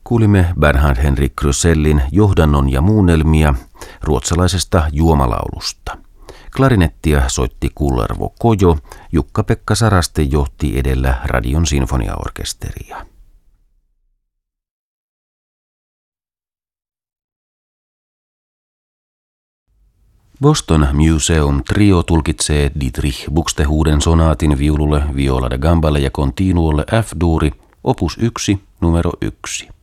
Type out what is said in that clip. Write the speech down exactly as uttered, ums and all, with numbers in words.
Kuulimme Bernhard Henrik Krusellin johdannon ja muunnelmia ruotsalaisesta juomalaulusta. Klarinettia soitti Kullervo Kojo, Jukka-Pekka Saraste johti edellä Radion sinfoniaorkesteria. Boston Museum Trio tulkitsee Dietrich Buxtehuden sonaatin viululle, viola da gamballe ja continuolle F-duuri, opus yksi, numero yksi.